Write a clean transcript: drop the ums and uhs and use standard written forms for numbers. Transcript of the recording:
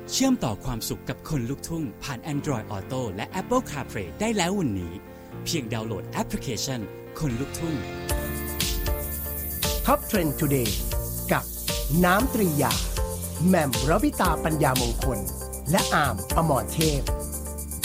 เชื่อมต่อความสุขกับคนลุกทุ่งผ่าน Android Auto และ Apple CarPlay ได้แล้ววันนี้เพียงดาวน์โหลดแอปพลิเคชันคนลุกทุ่ง Top Trend Today กับน้ำตรียาแหม่มรวิตาปัญญามงคลและอาร์มอมรเทพ